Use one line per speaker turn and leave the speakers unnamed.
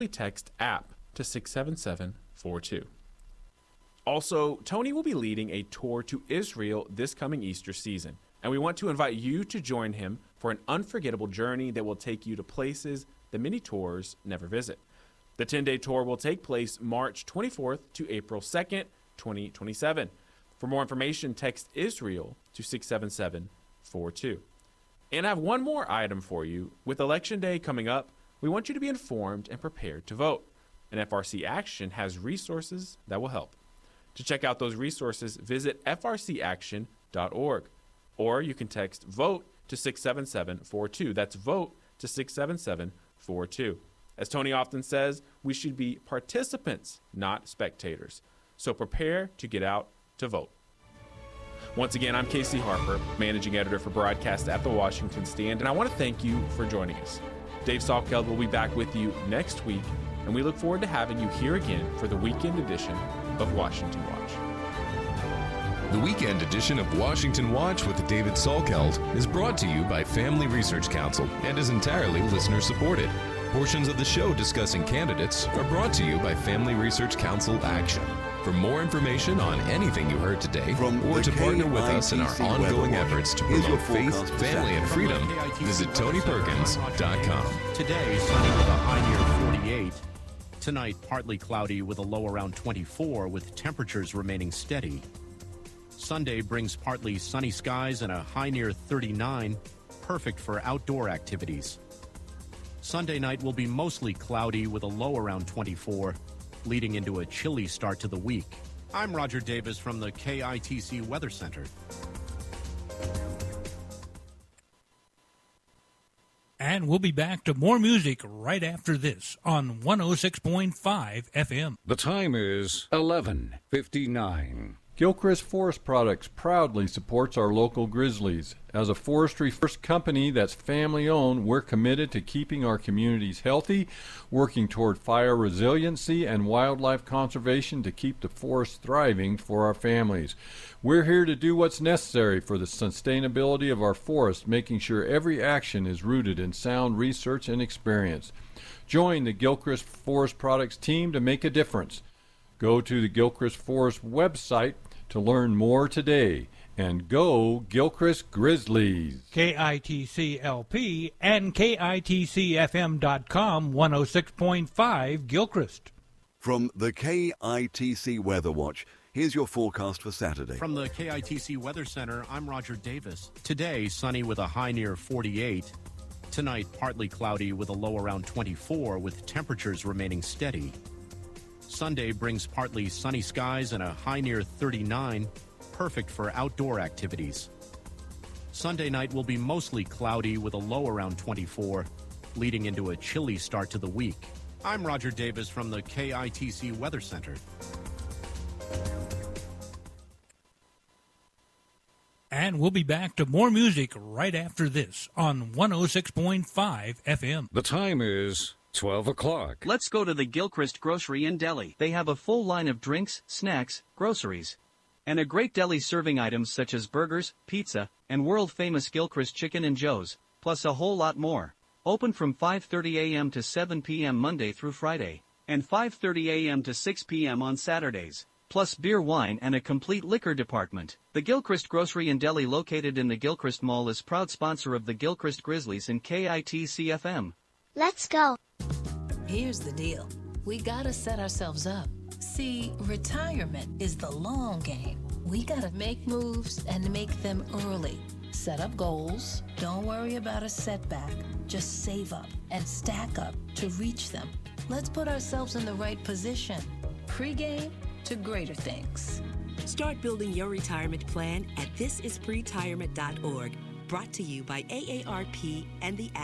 text app to 67742. Also, Tony will be leading a tour to Israel this coming Easter season, and we want to invite you to join him for an unforgettable journey that will take you to places that many tours never visit. The 10-day tour will take place March 24th to April 2nd, 2027. For more information, text Israel to 67742. And I have one more item for you. With Election Day coming up, we want you to be informed and prepared to vote. And FRC Action has resources that will help. To check out those resources, visit frcaction.org. Or you can text VOTE to 67742. That's VOTE to 67742. As Tony often says, we should be participants, not spectators. So prepare to get out to vote. Once again, I'm Casey Harper, managing editor for Broadcast at the Washington Stand, and I want to thank you for joining us. Dave Salkeld will be back with you next week, and we look forward to having you here again for the weekend edition of Washington Watch.
The weekend edition of Washington Watch with David Salkeld is brought to you by Family Research Council and is entirely listener-supported. Portions of the show discussing candidates are brought to you by Family Research Council Action. For more information on anything you heard today, or to partner with us in our ongoing efforts to promote faith, family, and freedom, visit TonyPerkins.com.
Today, sunny with a high near 48. Tonight, partly cloudy with a low around 24, with temperatures remaining steady. Sunday brings partly sunny skies and a high near 39, perfect for outdoor activities. Sunday night will be mostly cloudy with a low around 24, leading into a chilly start to the week. I'm Roger Davis from the KITC Weather Center.
And we'll be back to more music right after this on 106.5 FM.
The time is 11:59.
Gilchrist Forest Products proudly supports our local grizzlies. As a forestry-first company that's family-owned, we're committed to keeping our communities healthy, working toward fire resiliency and wildlife conservation to keep the forest thriving for our families. We're here to do what's necessary for the sustainability of our forest, making sure every action is rooted in sound research and experience. Join the Gilchrist Forest Products team to make a difference. Go to the Gilchrist Forest website to learn more today. And go Gilchrist Grizzlies.
KITC-LP and KITCFM.com 106.5 Gilchrist.
From the KITC Weather Watch, here's your forecast for Saturday.
From the KITC Weather Center, I'm Roger Davis. Today, sunny with a high near 48. Tonight, partly cloudy with a low around 24, with temperatures remaining steady. Sunday brings partly sunny skies and a high near 39, perfect for outdoor activities. Sunday night will be mostly cloudy with a low around 24, leading into a chilly start to the week. I'm Roger Davis from the KITC Weather Center.
And we'll be back to more music right after this on 106.5 FM.
The time is 12 o'clock.
Let's go to the Gilchrist Grocery and Deli. They have a full line of drinks, snacks, groceries, and a great deli serving items such as burgers, pizza, and world-famous Gilchrist Chicken and Joe's, plus a whole lot more. Open from 5:30 a.m. to 7 p.m. Monday through Friday, and 5:30 a.m. to 6 p.m. on Saturdays, plus beer, wine, and a complete liquor department. The Gilchrist Grocery and Deli, located in the Gilchrist Mall, is proud sponsor of the Gilchrist Grizzlies and KITC-FM.
Let's go.
Here's the deal. We gotta set ourselves up. See, retirement is the long game. We gotta make moves and make them early. Set up goals. Don't worry about a setback. Just save up and stack up to reach them. Let's put ourselves in the right position. Pre-game to greater things.
Start building your retirement plan at thisispretirement.org. Brought to you by AARP and the